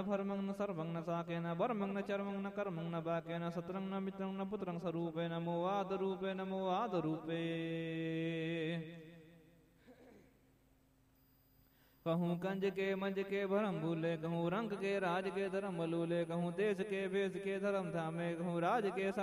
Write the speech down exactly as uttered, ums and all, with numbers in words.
फर्मं न सर्वं न साकेन वर्मं न चर्मं न कर्मं न बाकेन सत्रं न मित्रं न पुत्रं स्वरूपे नमो आदरूपे नमो आदरूपे कहूँ कंज के मंज के भरम भूले कहूँ रंग के राज के धर्म बलूले कहूँ देश के भेष के धर्म धामे कहूँ राज के